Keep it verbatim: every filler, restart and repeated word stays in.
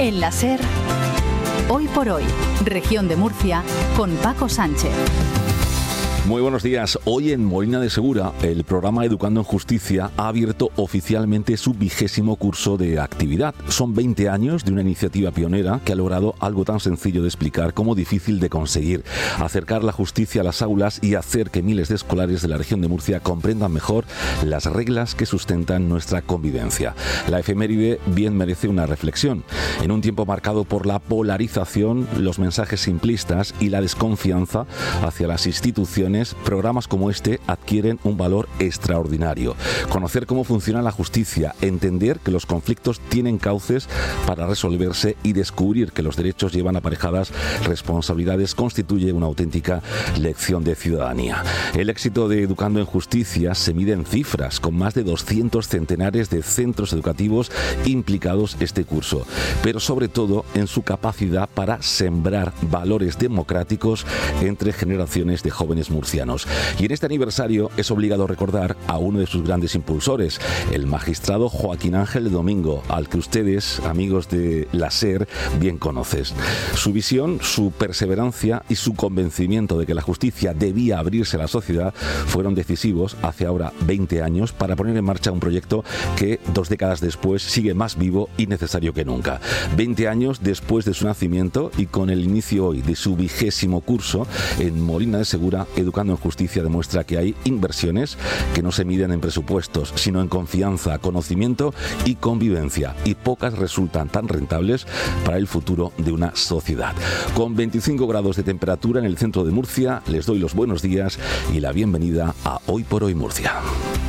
En la SER, Hoy por Hoy, Región de Murcia, con Paco Sánchez. Muy buenos días. Hoy en Molina de Segura, el programa Educando en Justicia ha abierto oficialmente su vigésimo curso de actividad. Son veinte años de una iniciativa pionera que ha logrado algo tan sencillo de explicar como difícil de conseguir: acercar la justicia a las aulas y hacer que miles de escolares de la región de Murcia comprendan mejor las reglas que sustentan nuestra convivencia. La efeméride bien merece una reflexión. En un tiempo marcado por la polarización, los mensajes simplistas y la desconfianza hacia las instituciones, programas como este adquieren un valor extraordinario. Conocer cómo funciona la justicia, entender que los conflictos tienen cauces para resolverse y descubrir que los derechos llevan aparejadas responsabilidades constituye una auténtica lección de ciudadanía. El éxito de Educando en Justicia se mide en cifras, con más de doscientos centenares de centros educativos implicados este curso, pero sobre todo en su capacidad para sembrar valores democráticos entre generaciones de jóvenes murcianos. Y en este aniversario es obligado recordar a uno de sus grandes impulsores, el magistrado Joaquín Ángel Domingo, al que ustedes, amigos de la SER, bien conocen. Su visión, su perseverancia y su convencimiento de que la justicia debía abrirse a la sociedad fueron decisivos hace ahora veinte años para poner en marcha un proyecto que dos décadas después sigue más vivo y necesario que nunca. veinte años después de su nacimiento y con el inicio hoy de su vigésimo curso, en Molina de Segura, Educando en Justicia demuestra que hay inversiones que no se miden en presupuestos, sino en confianza, conocimiento y convivencia, y pocas resultan tan rentables para el futuro de una sociedad. Con veinticinco grados de temperatura en el centro de Murcia, les doy los buenos días y la bienvenida a Hoy por Hoy Murcia.